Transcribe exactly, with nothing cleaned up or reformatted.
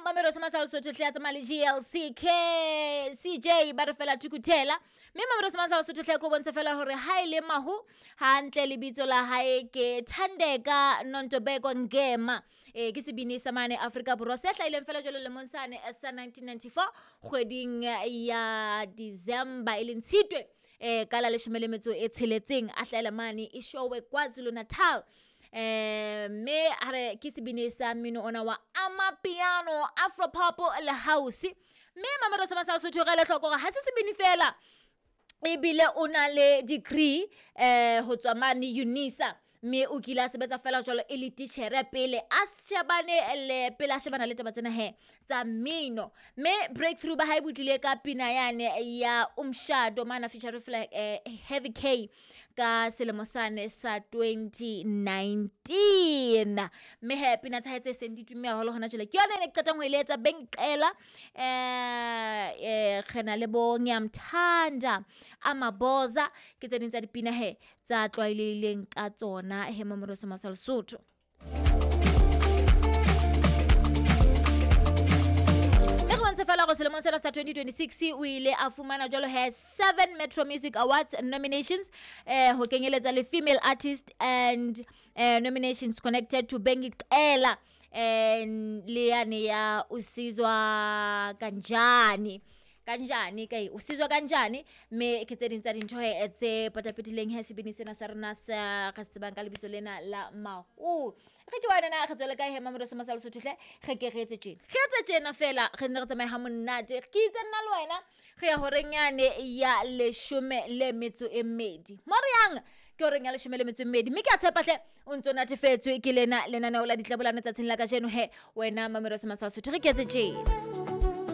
mamero sa masalo Sotho hle tsa mali G L C K C J ba re fela tukutela mme mamero sa masalo Sotho hle go bontsha fela hore ha ile mahu ha ntle lebitso la hae ke Thandeka Nontobeko Ngema e ke sebini sa mane Africa Borwa se hlaileng fela jalo le monsane sa nineteen ninety-four kgweding ya December ileng Tshitwe eh kala le shome le metso e tsheletseng a hlaela mane e showe KwaZulu Natal eh me are ke sebini sa mino ona wa Amapiano Afropop le house me mamero sa masalo Sotho ga le hloko ga se sebini fela e bile o na le degree eh ho tswa mane UNISA me o kila sebetsa fela jalo e le teacher pele a shebane le pele a shebana le taba tsena he tsa mino me breakthrough ba ha ibutlile ka pina yane ya Umshado mana feature flag eh, Heavy K ka selemo sane sa twenty nineteen me happy na tsa tse senditume holo hona jole ke yona ne ke qeta go iletsa Benqela eh eh khena le bo Nyamthanda Amaboza ke tse dintsa dipina he tsa tlwaileleng ka tsona he mamero sa masalo Sotho Fela go selemo sena sa twenty twenty-six o ile a fumana jalo has seven Metro Music Awards nominations eh ho kenyeletsa le female artist and uh, nominations connected to Benqela and le yane ya usizwa kanjani kanjani kai usizwa kanjani me ke tse ding tsa dintho he etse patapetileng he sebini sena sa rena sa ka se banka lebitso lena la mahu ge ke bana na kgetsola kai he mamero sa masalo Sotho hle ge ke retse tjena ge tse tjena fela ge ne re tsamaya ha monnate ke itse nna le wena ge ya horenyane ya leshome le metso e mmedi moriang ke horeng ya leshome le metso e mmedi mme ke a tshepa hle o ntse natefetswe ke lena lenaneo la ditlabolana tsatsing la ka jeno he wena mamero sa masalo Sotho ge ke etse tjena